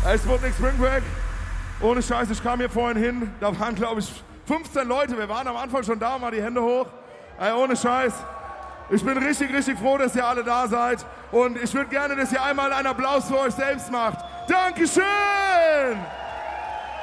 Ey, Sputnik Spring Break. Ohne Scheiß, ich kam hier vorhin hin. Da waren, glaube ich, 15 Leute. Wir waren am Anfang schon da. Mal die Hände hoch. Ey, ohne Scheiß. Ich bin richtig, richtig froh, dass ihr alle da seid. Und ich würde gerne, dass ihr einmal einen Applaus für euch selbst macht. Dankeschön!